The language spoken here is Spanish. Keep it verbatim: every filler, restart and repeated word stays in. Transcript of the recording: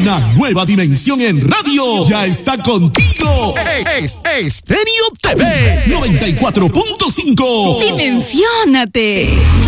Una nueva dimensión en radio. Ya está contigo. Es Estéreo T V noventa y cuatro punto cinco. Dimensiónate.